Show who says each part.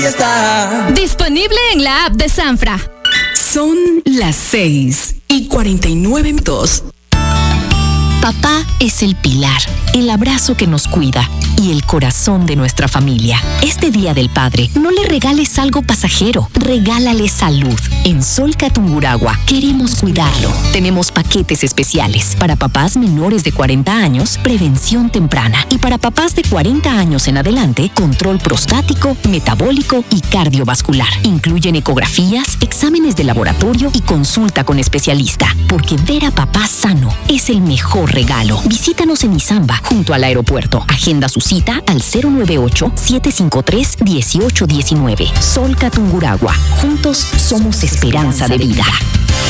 Speaker 1: Disponible en la app de Sanfra.
Speaker 2: Son las 6:49.
Speaker 3: Papá es el pilar, el abrazo que nos cuida y el corazón de nuestra familia. Este Día del Padre, no le regales algo pasajero, regálale salud. En Solca Tungurahua queremos cuidarlo. Tenemos paquetes especiales para papás menores de 40 años, prevención temprana. Y para papás de 40 años en adelante, control prostático, metabólico y cardiovascular. Incluyen ecografías, exámenes de laboratorio y consulta con especialista. Porque ver a papá sano es el mejor regalo. Visítanos en Izamba, junto al aeropuerto. Agenda su cita al 098-753-1819. Solca Tungurahua. Juntos somos esperanza de vida.